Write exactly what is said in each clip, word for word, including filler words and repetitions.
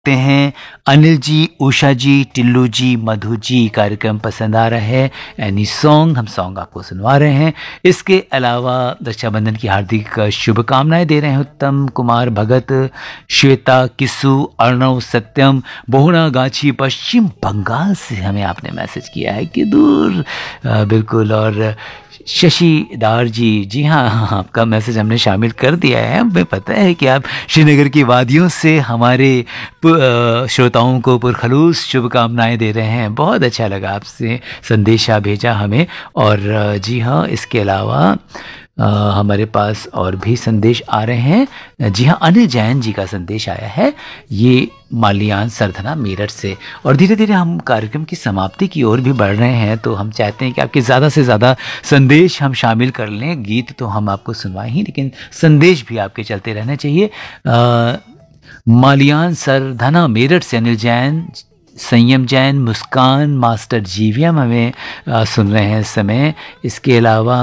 ते हैं अनिल जी, उषा जी, टिल्लू जी, मधु जी। कार्यक्रम पसंद आ रहा है, एनी सॉन्ग हम सॉन्ग आपको सुनवा रहे हैं। इसके अलावा रक्षाबंधन की हार्दिक शुभकामनाएं दे रहे हैं उत्तम कुमार भगत, श्वेता किस्सू, अर्णव सत्यम, बोहना गाछी पश्चिम बंगाल से हमें आपने मैसेज किया है कि दूर आ, बिल्कुल। और शशि दार जी, जी हाँ, आपका मैसेज हमने शामिल कर दिया है। हमें पता है कि आप श्रीनगर की वादियों से हमारे श्रोताओं को पुरखलूस शुभकामनाएं दे रहे हैं। बहुत अच्छा लगा आपसे संदेशा भेजा हमें। और जी हाँ, इसके अलावा आ, हमारे पास और भी संदेश आ रहे हैं। जी हाँ, अनिल जैन जी का संदेश आया है, ये मालियान सरधना मेरठ से। और धीरे धीरे हम कार्यक्रम की समाप्ति की ओर भी बढ़ रहे हैं, तो हम चाहते हैं कि आपके ज़्यादा से ज़्यादा संदेश हम शामिल कर लें। गीत तो हम आपको सुनवाएं ही, लेकिन संदेश भी आपके चलते रहने चाहिए। आ, मालियान सरधना मेरठ से अनिल जैन, संयम जैन, मुस्कान, मास्टर जीवीएम हमें आ, सुन रहे हैं इस समय। इसके अलावा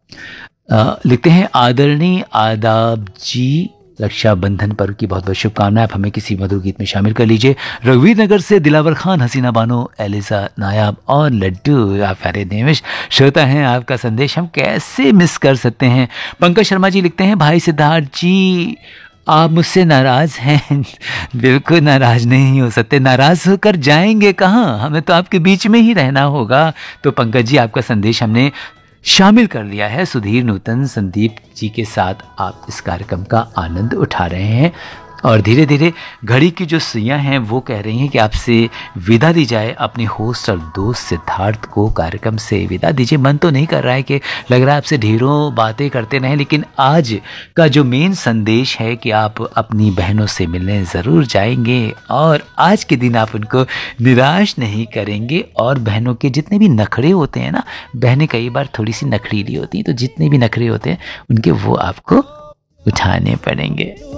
आ, लिखते हैं आदरणीय आदाब जी, रक्षाबंधन पर्व की बहुत बहुत शुभकामनाएं। आप हमें किसी मधुर गीत में शामिल कर लीजिए। रघुवीर नगर से दिलावर खान, हसीना बानो, एलिजा नायाब और लड्डू, आप प्यारे नेमिश श्रोता हैं, आपका संदेश हम कैसे मिस कर सकते हैं। पंकज शर्मा जी लिखते हैं भाई सिद्धार्थ जी, आप मुझसे नाराज़ हैं? बिल्कुल नाराज़ नहीं हो सकते, नाराज़ होकर जाएंगे कहाँ, हमें तो आपके बीच में ही रहना होगा। तो पंकज जी, आपका संदेश हमने शामिल कर लिया है। सुधीर नूतन संदीप जी के साथ आप इस कार्यक्रम का आनंद उठा रहे हैं। और धीरे धीरे घड़ी की जो सुइयां हैं वो कह रही हैं कि आपसे विदा दी जाए। अपने होस्ट और दोस्त सिद्धार्थ को कार्यक्रम से विदा दीजिए। मन तो नहीं कर रहा है, कि लग रहा है आपसे ढेरों बातें करते रहें, लेकिन आज का जो मेन संदेश है कि आप अपनी बहनों से मिलने ज़रूर जाएंगे और आज के दिन आप उनको निराश नहीं करेंगे। और बहनों के जितने भी नखरे होते हैं ना, बहनें कई बार थोड़ी सी नखरीली होती हैं, तो जितने भी नखरे होते हैं उनके वो आपको उठाने पड़ेंगे।